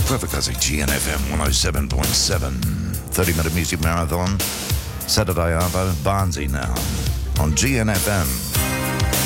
Perfect Classic GNFM 107.7. 30-minute music marathon. Saturday Arvo, Barnsey now on GNFM.